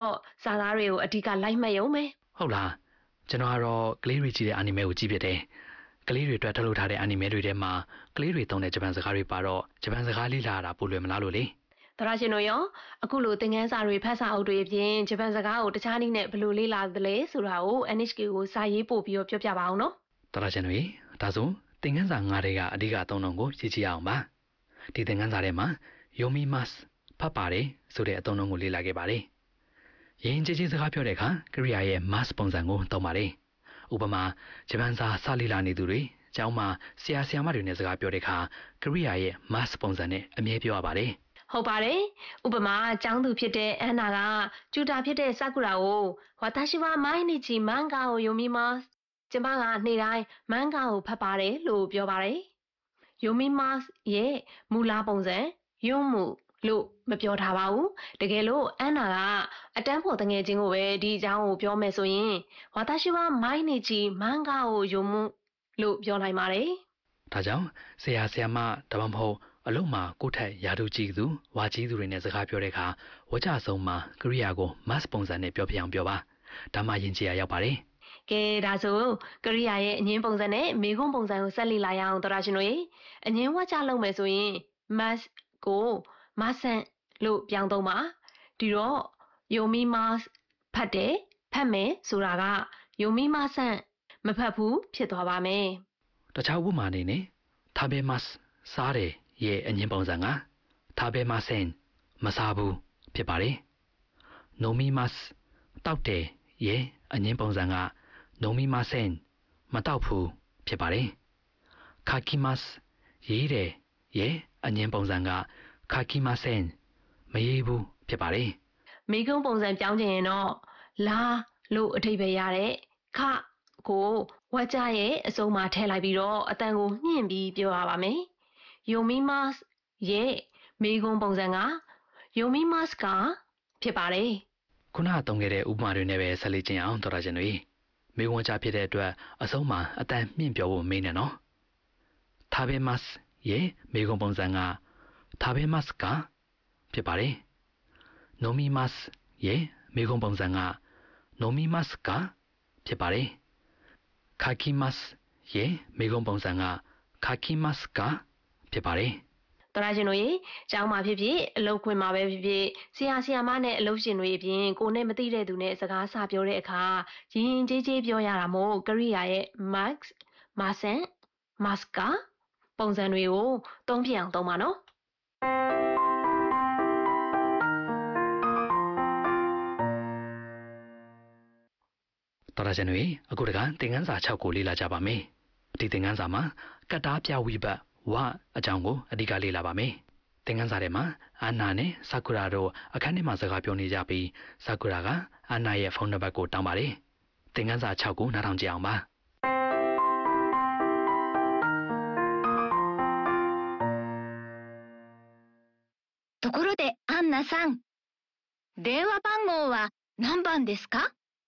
စာသားတွေကိုအဓိကလိုက်မှတ်ရုံပဲဟုတ်လားကျွန်တော်ကတော့ကလေးတွေကြည့်တဲ့အနီမဲကိုကြည့်ဖြစ်တယ်ကလေးတွေအတွက်ထုတ်လုပ်ထားတဲ့အနီမဲတွေထဲမှာကလေးတွေသုံးတဲ့ဂျပန်စကားတွေပါတော့ဂျပန်စကားလေးလာတာပိုလွယ်မလားလို့လေသရရှင်တို့ရောအခုလိုသင်ခန်းစာတွေဖတ်စာအုပ်တွေအပြင်ဂျပန်စကားကိုတခြားနည်းနဲ့ဘယ်လိုလေ့လာသလဲဆိုတာကို NHK ကိုစာရေးပို့ပြီးပြောပြပါအောင်နော်သရရှင်တို့ဒါဆိုသင်ခန်းစာ9တွေကအဓိကအသုံးအနှုန်းကိုကြည့်ကြည့်အောင်ပါဒီသင်ခန်းစာထဲမှာ yomimasu ဖတ်ပါတယ်ဆိုတဲ့အသုံးအနှုန်းကိုလေ့လာခဲ့ပါတယ်ရင်းချင်းချင်းစကားပြောတဲ့အခါကရိယာရဲ့ mas ပုံစံကိုသုံးပါတယ်ဥပမာဂျပန်စာစလေ့လာနေသူတွေကျောင်းမှာဆရာဆရာမတွေနဲ့စကားပြောတဲ့အခါကရိယာရဲ့ mas ပုံစံနဲ့အမြဲပြောရပါတယ်ဟုတ်ပါတယ်ဥပမာကျောင်းသူဖြစ်တဲ့အန်နာကကျူတာဖြစ်တဲ့ဆာကူရာကိုဝါတာရှိဝါမိုင်းနီချီမန်ဂါကိုယိုမီမတ်ကျမကနေ့တိုင်းမန်ဂါကိုဖတ်ပါတယ်လို့ပြောပါတယ်ယိုမီမတ်ရဲ့မူလာပုံစံယွန်းမှုလို့မပြောထားပါဘူးတကယ်လို့အန်နာကအတန်းဖို့တငယ်ချင်းကိုပဲဒီအကြောင်းကိုပြောမယ်ဆိုရင်ဝါတာရှိဝါမိုင်းနီချီမန်ဂါကိုယုံမှုလို့ပြောနိုင်ပါတယ်ဒါကြောင့်ဆရာဆရာမဒါမှမဟုတ်အလုံးမှာကိုယ့်ထက်ယာတုကြီးသူဝါကြီးသူတွေနဲ့စကားပြောတဲ့အခါဝကြဆုံးမှာကရိယာကို mas ပုံစံနဲ့ပြောပြအောင်ပြောပါဒါမှယဉ်ကျေးရရောက်ပါတယ်ကဲဒါဆိုကရိယာရဲ့အငင်းပုံစံနဲ့မေခွန်းပုံစံကိုဆက်လေ့လာရအောင်တော်ရရှင်တို့အငင်းဝကြလုပ်မယ်ဆိုရင် mas ကိုမဆန်လို့ပြောင်းသုံးပါဒီတော့ယိုမီမတ်ဖတ်တယ်ဖတ်မယ်ဆိုတာကယိုမီမဆန်မဖတ်ဘူးဖြစ်သွားပါမယ်တခြားဥပမာအနေနဲ့食べますစားတယ်ရဲ့အငင်းပုံစံက食べませんမစားဘူးဖြစ်ပါတယ်飲みますတောက်တယ်ရဲ့အငင်းပုံစံက飲みませんမတောက်ဘူးဖြစ်ပါတယ်書きますရေးတယ်ရဲ့အငင်းပုံစံက書きませんမရေးဘူးဖြစ်ပါတယ်မိကုံးပုံစံပြောင်းချင်ရင်တော့လာလို့အထိပ္ပယ်ရတဲ့ခကိုဝါကြရဲ့အစုံမှာထည့်လိုက်ပြီးတော့အတန်ကိုညှင့်ပြီးပြောရပါမယ်ယိုမီမတ်ရဲ့မိကုံးပုံစံကယိုမီမတ်ကဖြစ်ပါတယ်ခုနကသုံးခဲ့တဲ့ဥပမာတွေနဲ့ပဲဆက်လက်ကျင့်အောင်တော်ရခြင်းတွေမိကုံးချဖြစ်တဲ့အတွက်အစုံမှာအတန်မြင့်ပြောဖို့မင်းနဲ့နော်食べますရဲ့မိကုံးပုံစံက食べますかဖြစ်ပါတယ်飲みますရဲ့မိကုံးပုံစံက飲みますかဖြစ်ပါတယ်書きますရဲ့မိကုံးပုံစံက書きますかဖြစ်ပါတယ်တော်ရရှင်တို့ကျောင်းမှာဖြစ်ဖြစ်အလုပ်ခွင်မှာပဲဖြစ်ဖြစ်ဆရာဆရာမနဲ့အလုပ်ရှင်တွေအပြင်ကိုနဲ့မသိတဲ့သူနဲ့စကားစပြောတဲ့အခါရင်ကျေးကျေးပြောရတာမို့ကရိယာရဲ့ max မဆန် maska ပုံစံတွေကိုသုံးပြအောင်သုံးပါနော်တော်ရရှင်တွေအခုတကသင်ခန်းစာ6ကိုလေ့လာကြပါမယ်ဒီသင်ခန်းစာမှာကတ္တာပြဝိဘတ်ဝအကြောင်းကိုအဓိကလေ့လာပါမယ်သင်ခန်းစာထဲမှာအာနာနဲ့ဆာကူရာတို့အခန်းထဲမှာစကားပြောနေကြပြီးဆာကူရာကအာနာရဲ့ဖုန်းနံပါတ်ကိုတောင်းပါတယ်သင်ခန်းစာ6ကိုနားထောင်ကြအောင်ပါところでアンナさん電話番号は何番ですか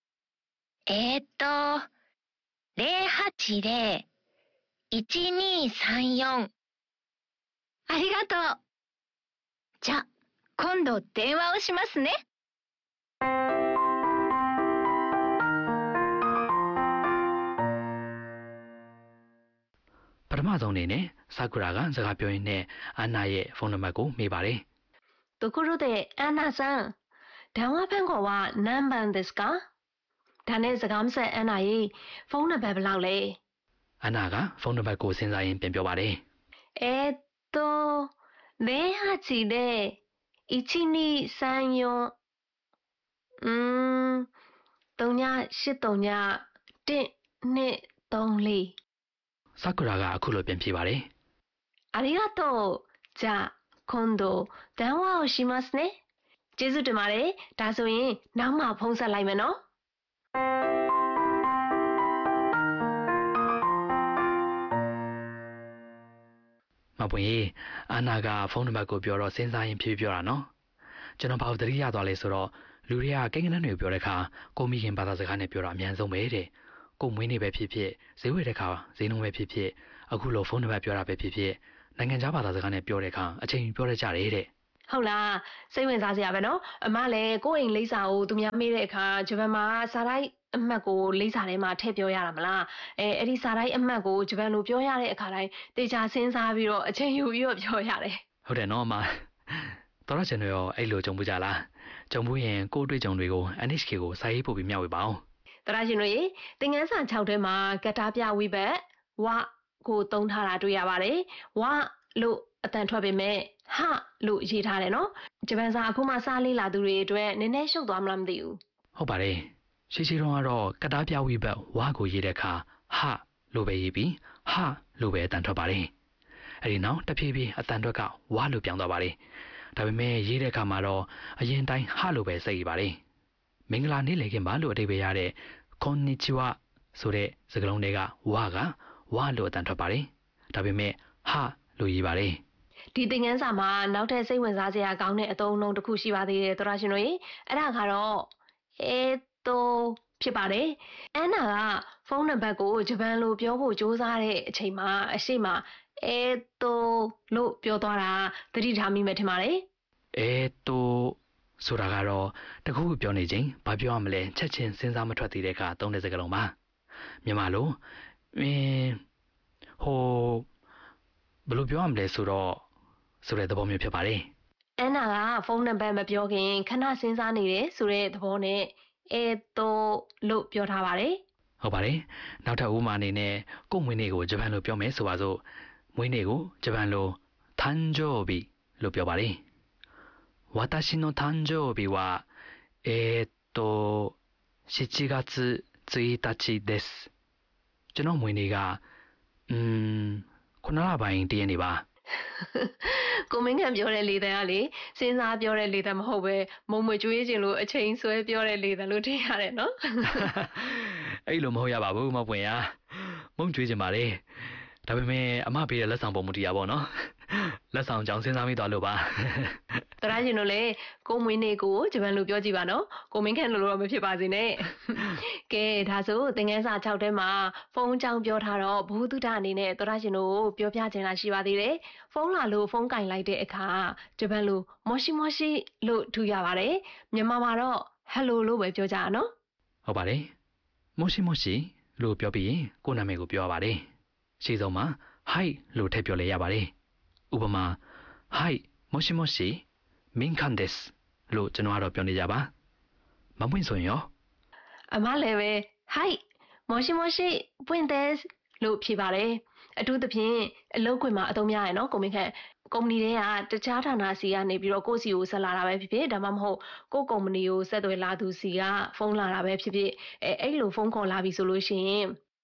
080-1234ありがとう。じゃ、今度電話をしますね。 ပထမဆုံးအနေနဲ့ဆာကူရာကစကားပြောရင်းနဲ့အာနာရဲ့ဖုန်းနံပါတ်ကိုမေးပါတယ်ところでアンナさん電話番号は何番ですかဒါနဲ့စကားမဆက်အန်နာရဲ့ဖုန်းနံပါတ်ဘယ်လောက်လဲအန်နာကဖုန်းနံပါတ်ကိုစဉ်းစားရင်းပြန်ပြောပါတယ် 080-1234 ဆာကူရာကအခုလိုပြန်ဖြေပါတယ်ありがとうじゃあ今度電話をしますねကျေးဇူးတင်ပါတယ်ဒါဆိုရင်နောက်မှဖုန်းဆက်လိုက်မယ်နော်မပွင့်အာနာကဖုန်းနံပါတ်ကိုပြောတော့စဉ်းစားရင်ဖြေပြောတာနော်ကျွန်တော်ဘာလို့သတိရသွားလဲဆိုတော့လူတွေကကိန်းဂဏန်းတွေပြောတဲ့အခါကိုမိခင်ဘာသာစကားနဲ့ပြောတာအများဆုံးပဲတဲ့ကိုမွေးနေပဲဖြစ်ဖြစ်ဈေးဝယ်တဲ့အခါဈေးနှုန်းပဲဖြစ်ဖြစ်အခုလိုဖုန်းနံပါတ်ပြောတာပဲဖြစ်ဖြစ်နိုင်ငံခြားဘာသာစကားနဲ့ပြောတဲ့အခါအချိန်ပြောရကြတယ်တဲ့ဟဟုတ်လားစိတ်ဝင်စားစရာပဲနော်အမလည်းကိုယ့်အိမ်လိပ်စာကိုသူများမေးတဲ့အခါဂျပန်မှာစာတိုင်းအမှတ်ကိုလိပ်စာထဲမှာထည့်ပြောရတာမလားအဲ့ဒီစာတိုင်းအမှတ်ကိုဂျပန်လိုပြောရတဲ့အခါတိုင်းတေချာစဉ်းစားပြီးတော့အချိန်ယူပြီးတော့ပြောရတယ်ဟုတ်တယ်နော်အမတော်ရချင်တွေရောအဲ့လိုကြုံမှုကြလားကြုံမှုရင်ကိုယ့်တွေ့ကြုံတွေကို NHK ကိုစာရေးပို့ပြီးမျှဝေပါအောင်တော်ရချင်တို့ရေသင်ခန်းစာ6ထဲမှာကတားပြဝိဘတ်ဝကိုသုံးထားတာတွေ့ရပါတယ်ဝလို့အတန်ထွက်ပေမဲ့ဟလို့ရေးထားတယ်နော်ဂျပန်စာအခုမှစာလေးလာသူတွေအတွက်နည်းနည်းရှုပ်သွားမလားမသိဘူးဟုတ်ပါတယ်ရှိတုန်းကတော့ကတားပြဝိဘတ်ဝကိုရေးတဲ့အခါဟလို့ပဲရေးပြီးဟလို့ပဲအတန်ထွက်ပါတယ်အဲ့ဒီနောက်တဖြည်းဖြည်းအတန်ထွက်ကဝလို့ပြောင်းသွားပါတယ်ဒါပေမဲ့ရေးတဲ့အခါမှာတော့အရင်တိုင်းဟလို့ပဲစိတ်ရပါတယ်မင်္ဂလာနေ့လည်ခင်ပါလို့အဓိပ္ပာယ်ရတဲ့ကွန်နီချီဝါဆိုတဲ့စကားလုံးတွေကဝလို့အတန်ထွက်ပါတယ်ဒါပေမဲ့ဟလို့ရေးပါတယ်ဒီသင်ခန်းစာမှာနောက်ထပ်စိတ်ဝင်စားစရာကောင်းတဲ့အသုံးအနှုန်းတစ်ခုရှိပါသေးတယ်တော်ရရှင်တို့ရေအဲ့ဒါကတော့ဖြစ်ပါတယ်အန်နာကဖုန်းနံပါတ်ကိုဂျပန်လိုပြောဖို့ကြိုးစားတဲ့အချိန်မှာအရှိမလို့ပြောသွားတာသတိထားမိမယ်ထင်ပါတယ်ဆိုတာကတော့တခုခုပြောနေချိန်ဘာပြောရမလဲချက်ချင်းစဉ်းစားမထွက်သေးတဲ့အခါသုံးတဲ့စကားလုံးပါမြန်မာလိုဘယ်လိုပြောရမလဲဆိုတဲ့သဘောမျိုးဖြစ်ပါတယ်အန်နာကဖုန်းနံပါတ်မပြောခင်ခဏစဉ်းစားနေတယ်ဆိုတဲ့သဘောနဲ့လို့ပြောထားပါတယ်ဟုတ်ပါတယ်နောက်ထပ်ဥပမာအနေနဲ့ကို့မွေးနေ့ကိုဂျပန်လိုပြောမယ်ဆိုပါစို့မွေးနေ့ကိုဂျပန်လို誕生日လို့ပြောပါတယ်私の誕生日は7月1日ですကျွန်တော်မွေးနေ့က9လပိုင်း1ရက်နေ့ပါကိုမင်းခံပြောတဲ့လေတံကလေစဉ်းစားပြောတဲ့လေတံမဟုတ်ပဲမုံမကျွေးခြင်းလို့အချိန်ဆွဲပြောတဲ့လေတံလို့ထင်ရတယ်နော်အဲ့လိုမဟုတ်ရပါဘူးမပွင့်ရမုံကျွေးခြင်းပါလေဒါပေမဲ့အမပေးတဲ့လက်ဆောင်ပုံမတူရပါတော့လက်ဆောင်ကြောင့်စဉ်းစားမိသွားလို့ပါတရရှင်တို့လေကိုမွေးနေ့ကိုဂျပန်လိုပြောကြည့်ပါနော်ကိုမင်းခန့်လို့တော့မဖြစ်ပါစေနဲ့ကဲဒါဆိုသင်ခန်းစာ6ထဲမှာဖုန်းကြောင်းပြောထားတော့ဘ ഹു တုဒအနေနဲ့တရရှင်တို့ပြောပြချင်တာရှိပါသေးတယ်ဖုန်းလာလို့ဖုန်းကင်လိုက်တဲ့အခါဂျပန်လိုမော်ရှိမော်ရှိလို့ထူရပါတယ်မြန်မာမှာတော့ဟယ်လိုလို့ပဲပြောကြရနော်ဟုတ်ပါတယ်မော်ရှိမော်ရှိလို့ပြောပြီးရင်ကိုနာမည်ကိုပြောရပါတယ်ရှေ့ဆုံးမှာ hi လို့ထည့်ပြောလဲရပါတယ်ဥပမာ hi もしもし民間ですလို့ကျွန်တော်ကတော့ပြောနေကြပါမပွင့်ဆိုရင်ရောအမလည်းပဲ hi もしもしပွင့်ですလို့ဖြေပါတယ်အထူးသဖြင့်အလုပ်ခွင်မှာအသုံးများရနော်ကိုမင်းခန့်ကုမ္ပဏီတွေကတခြားဌာနစီကနေပြီးတော့ကိုယ့်စီကိုဆက်လာတာပဲဖြစ်ဖြစ်ဒါမှမဟုတ်ကိုယ့်ကုမ္ပဏီကိုဆက်သွယ်လာသူစီကဖုန်းလာတာပဲဖြစ်ဖြစ်အဲ့လိုဖုန်းခေါ်လာပြီဆိုလို့ရှိရင်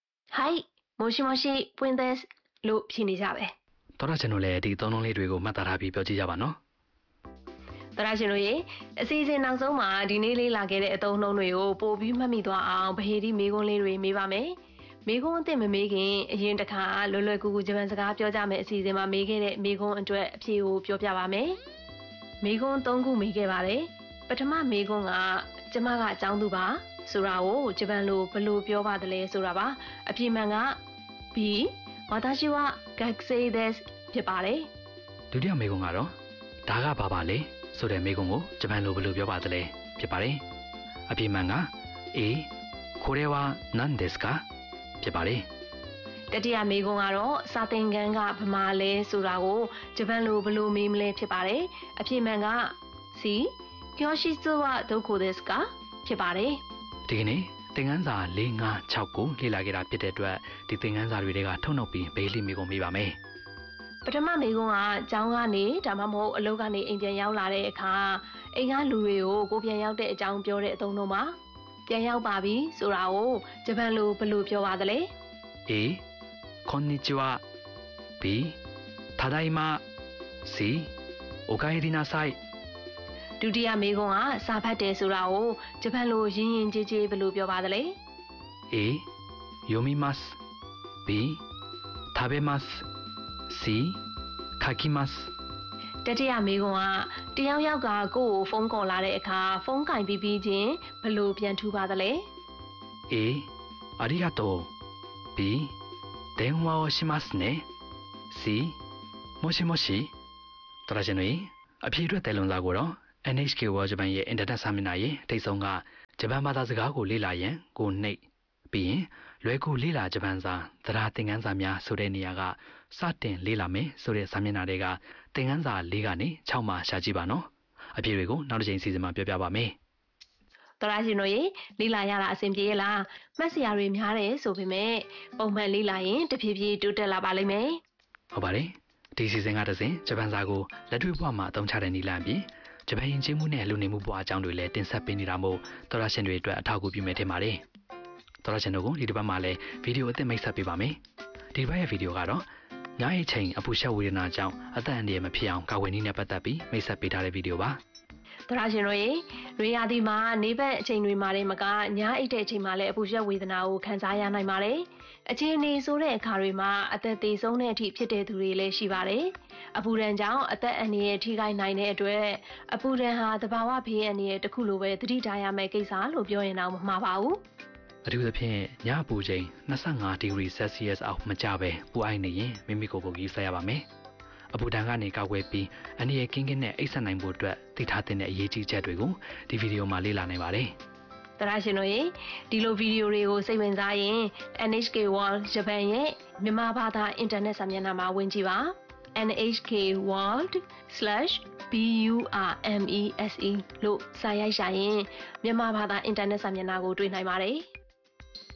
hi もしもしပွင့်ですလို့ဖြေနေကြပဲတော်ရရှင်တို့လည်းဒီသုံးလုံးလေးတွေကိုမှတ်သားထားပြီးပြောကြည့်ကြပါနော်တော်ရရှင်တို့ရေအစီအစဉ်နောက်ဆုံးမှာဒီနေ့လေးလာခဲ့တဲ့အသုံးအနှုန်းတွေကိုပို့ပြီးမှတ်မိသွားအောင်ဗဟေဒီမေးခွန်းလေးတွေမေးပါမယ်မေးခွန်းအသစ်မမေးခင်အရင်တစ်ခါလွယ်လွယ်ကူကူဂျပန်စကားပြောကြမယ်အစီအစဉ်မှာမေးခဲ့တဲ့မေးခွန်းအတွက်အဖြေကိုပြောပြပါမယ်မေးခွန်း3ခုမေးခဲ့ပါတယ်ပထမမေးခွန်းကကျမကအကြောင်းသူပါဆိုတာကိုဂျပန်လိုဘယ်လိုပြောပါသလဲဆိုတာပါအဖြေမှန်က B 私は学生ですဖြစ်ပါတယ်ဒုတိယမေးခွန်းကတော့ဒါကဘာပါလဲဆိုတဲ့မေးခွန်းကိုဂျပန်လိုဘယ်လိုပြောပါသလဲဖြစ်ပါတယ်အဖြေမှန်က A これは何ですかဖြစ်ပါတယ်တတိယမေးခွန်းကတော့စာသင်ခန်းကဘာမှလဲဆိုတာကိုဂျပန်လိုဘယ်လိုမေးမလဲဖြစ်ပါတယ်အဖြေမှန်က C 教室はどこですかဖြစ်ပါတယ်ဒီကနေ့သင်ခန်းစာ4 5 6ကိုလေ့လာခဲ့တာဖြစ်တဲ့အတွက်ဒီသင်ခန်းစာတွေကထုတ်နှုတ်ပြီးဘေးလိမေးခွန်းမေးပါမယ်ပထမမေးခွန်းကကျောင်းကနေဒါမှမဟုတ်အလုပ်ကနေအိမ်ပြန်ရောက်လာတဲ့အခါအိမ်ကလူတွေကိုကိုပြန်ရောက်တဲ့အကြောင်းပြောတဲ့အသုံးတော့မှာပြန်ရောက်ပါပြီဆိုတာကိုဂျပန်လိုဘယ်လိုပြောပါသလဲ A こんにちは B ただいま C おかえりなさいဒုတိယမေးခွန်းကစာဖတ်တယ်ဆိုတာကိုဂျပန်လိုရင်းရင်ကြေးကြေးဘယ်လိုပြောပါသလဲ A 読みます B 食べます C 書きますတတိယမေးခွန်းကတယောက်ယောက်ကကိုယ့်ကိုဖုန်းခေါ်လာတဲ့အခါဖုန်းကင်ပြီးချင်းဘယ်လိုပြန်ထူပါသလဲ A ありがとう B 電話をしますね C もしもしတော်ရရှင်တွေအဖြေအတွက်တယ်လွန်စာကိုတော့ NHK World Japan ရဲ့ internet စာမျက်နှာရဲ့ထိပ်ဆုံးကဂျပန်ဘာသာစကားကိုလေ့လာရန်ကိုနှိပ်ပြီးရင်လွယ်ကူလေ့လာဂျပန်စာသဒ္ဒါသင်ခန်းစာများဆိုတဲ့နေရာကစတင်လေ့လာမယ်ဆိုတဲ့စာမျက်နှာတွေကသင်ခန်းစာ၄ကနေ6မှာရှာကြည့်ပါနော်အဖြေတွေကိုနောက်တစ်ချိန်စီစဉ်မှာပြောပြပါမယ်တော်ရရှင်တို့ရေလေ့လာရတာအဆင်ပြေရလားမှတ်စရာတွေများတယ်ဆိုပေမဲ့ပုံမှန်လေ့လာရင်တဖြည်းဖြည်းတိုးတက်လာပါလိမ့်မယ်ဟုတ်ပါတယ်ဒီစီစဉ်ကတစဉ်ဂျပန်စာကိုလက်တွေ့ဘဝမှာအသုံးချတဲ့နည်းလမ်းအပြင်ဂျပန်ယဉ်ကျေးမှုနဲ့လူနေမှုဘဝအကြောင်းတွေလည်းတင်ဆက်ပေးနေတာမို့တော်ရရှင်တွေအတွက်အထောက်အကူပြုမယ်ထင်ပါတယ်တော်ရရှင်တို့ကိုဒီတစ်ပတ်မှာလည်းဗီဒီယိုအသစ်မိတ်ဆက်ပေးပါမယ်ဒီတစ်ပတ်ရဲ့ဗီဒီယိုကတော့ညအိတ်ချိန်အပူရှက်ဝေဒနာကြောင့်အသက်အန္တရာယ်မဖြစ်အောင်ကာကွယ်နည်းနဲ့ပတ်သက်ပြီးမိတ်ဆက်ပေးထားတဲ့ဗီဒီယိုပါတော်ရရှင်တို့ရေရေယာဒီမှာနေဘက်အချိန်တွေမှာတည်းမကညအိတ်တဲ့အချိန်မှာလည်းအပူရှက်ဝေဒနာကိုခံစားရနိုင်ပါတယ်အခြေအနေဆိုတဲ့အခါတွေမှာအသက်သေဆုံးတဲ့အထိဖြစ်တဲ့သူတွေလည်းရှိပါတယ်အပူဒဏ်ကြောင့်အသက်အန္တရာယ်ထိခိုက်နိုင်တဲ့အတွက်အပူဒဏ်ဟာသဘာဝဘေးအန္တရာယ်တစ်ခုလိုပဲသတိထားရမယ့်ကိစ္စလို့ပြောရင်တော့မမှားပါဘူးအထူးသဖြင့်ညအပူချိန်25 ဒီဂရီဆယ်စီယပ်အောက်မကျပဲပူအိုက်နေရင်မိမိကိုယ်ကိုကြီးဆက်ရပါမယ်အပူဒဏ်ကနေကာကွယ်ပြီးအန္တရာယ်ကင်းကင်းနဲ့အိပ်စက်နိုင်ဖို့အတွက်သိထားတဲ့အရေးကြီးချက်တွေကိုဒီဗီဒီယိုမှာလေ့လာနိုင်ပါတယ်။တရားရှင်တို့ရေဒီလိုဗီဒီယိုတွေကိုစိတ်ဝင်စားရင် NHK World Japan ရဲ့မြန်မာဘာသာအင်တာနက်စာမျက်နှာမှာဝင်ကြည့်ပါ nhkworld/burmese လို့စာရိုက်ရှာရင်မြန်မာဘာသာအင်တာနက်စာမျက်နှာကိုတွေ့နိုင်ပါတယ်။